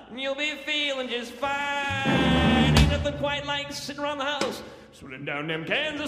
and you'll be feeling just fine. Ain't nothing quite like sitting around the house, swilling down them cans of